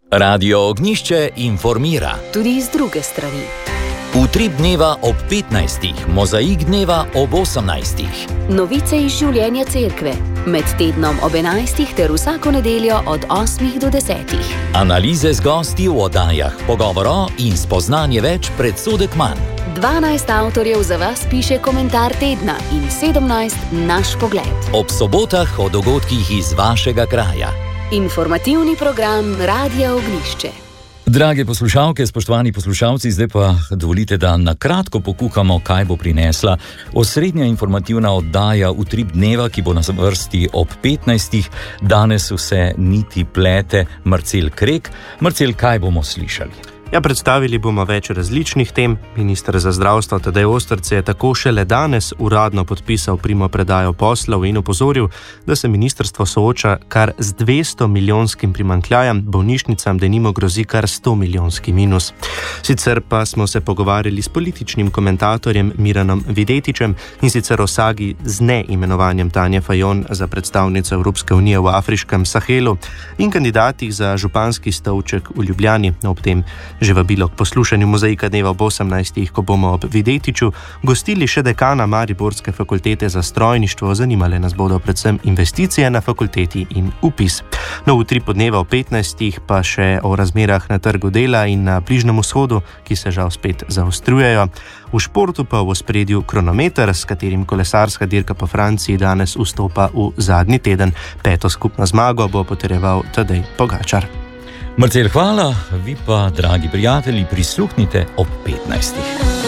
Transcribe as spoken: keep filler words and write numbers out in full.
Radio Ognjišče informira. Tudi iz druge strani. Utrip dneva ob petnajstih, mozaik dneva ob osemnajstih. Novice iz življenja cerkve. Med tednom ob enajstih ter vsako nedeljo od osmih do desetih. Analize z gosti v oddajah, pogovoro in spoznanje več, predsodek manj. dvanajst avtorjev za vas piše komentar tedna in sedemnajst naš pogled. Ob sobotah o dogodkih iz vašega kraja. Informativni program Radia Ognjišče. Drage poslušalke, spoštovani poslušalci, zdaj pa dovolite, da na kratko pokukamo, kaj bo prinesla osrednja informativna oddaja Utrip dneva, ki bo na vrsti ob petnajstih. Danes vse niti plete Marcel Krek. Marcel, kaj bomo slišali? Ja, predstavili bomo več različnih tem. Minister za zdravstvo Tadej Ostrc je tako šele danes uradno podpisal primopredajo poslov in opozoril, da se ministrstvo sooča kar z dvesto milijonskim primanjkljajem, bolnišnicam denimo grozi kar sto milijonski minus. Sicer pa smo se pogovarjali s političnim komentatorjem Miranom Videtičem in sicer o sagi z neimenovanjem Tanje Fajon za predstavnico Evropske unije v afriškem Sahelu in kandidatih za županski stolček v Ljubljani. Ob tem že vabilo k poslušanju mozaika dneva ob osemnajstih, ko bomo ob Videtiču gostili še dekana Mariborske fakultete za strojništvo. Zanimale nas bodo predvsem investicije na fakulteti in upis. No, v Utripu dneva ob petnajstih pa še o razmerah na trgu dela in na Bližnjem vzhodu, ki se žal spet zaostrujejo. V športu pa v ospredju kronometer, s katerim kolesarska dirka po Franciji danes vstopa v zadnji teden. Peto skupno zmago bo potrjeval Tadej Pogačar. Marcel, hvala, vi pa, dragi prijatelji, prisluhnite ob petnajstih.